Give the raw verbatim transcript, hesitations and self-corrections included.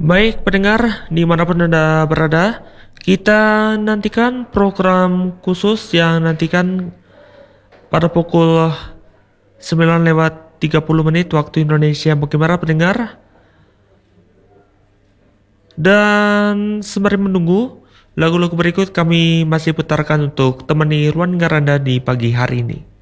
Baik pendengar, dimanapun Anda berada, kita nantikan program khusus yang nantikan pada pukul sembilan lewat tiga puluh menit waktu Indonesia. Bagaimana pendengar? Dan sembari menunggu, lagu-lagu berikut kami masih putarkan untuk temani ruang dengar Anda di pagi hari ini.